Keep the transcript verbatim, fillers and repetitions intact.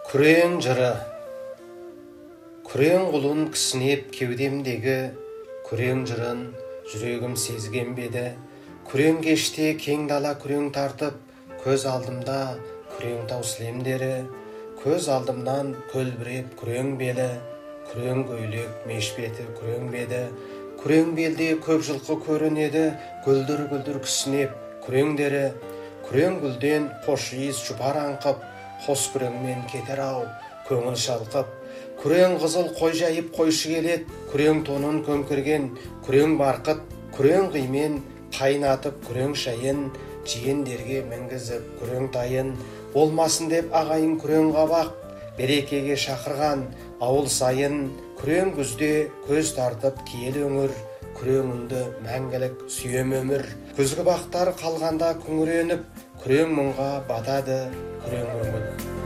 Күрең жыры. Күрең құлын кісінеп кеудемдегі, күрең жырын жүрегім сезген беді. Күрең кеште кең дала күрең тартып, көз алдымда күрең тау сілемдері. Көз алдымнан көлбіреп күрең белі, күрең көйлек мешбеті күрең беді. Күрең белде көп жылқы көрінеді, гүлдір-гүлдір кісінеп күреңдері. Күрең гүлден қош иіс жұпар аңқып, қос күреңмен кетер ау көңіл шалқып. Күрең қызыл қой жайып қойшы келет, күрең тонын көмкірген күрең барқыт. Күрең қимен қайнатып күрең шайын, жиендерге мінгізіп күрең тайын. Болмасын деп ағайын күрең қабақ, берекеге шақырған ауыл сайын. Күрең күзде көз тартып киел өңір, күрең үнді мәңгілік сүйем өмір. Күзгі бақтар қалғанда күңіреніп, күрең мұңға батады күрең көңіл.